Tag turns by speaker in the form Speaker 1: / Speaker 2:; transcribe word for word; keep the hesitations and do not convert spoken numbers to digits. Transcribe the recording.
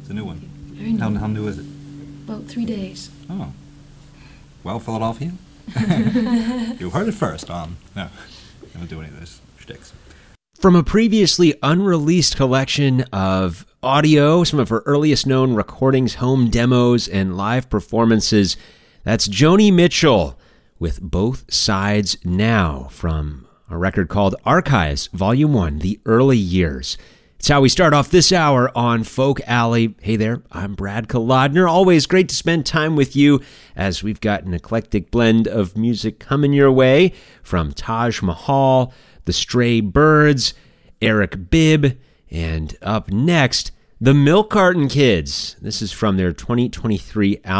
Speaker 1: It's a new one.
Speaker 2: Very new.
Speaker 1: How, how new is it?
Speaker 2: About three days.
Speaker 1: Oh. Well, Philadelphia? You heard it first on... No, I don't do any of those shticks.
Speaker 3: From a previously unreleased collection of audio, some of her earliest known recordings, home demos, and live performances, that's Joni Mitchell with Both Sides Now from a record called Archives, Volume one, The Early Years. It's how we start off this hour on Folk Alley. Hey there, I'm Brad Kolodner. Always great to spend time with you as we've got an eclectic blend of music coming your way from Taj Mahal, The Stray Birds, Eric Bibb, and up next, the Milk Carton Kids. This is from their twenty twenty-three album.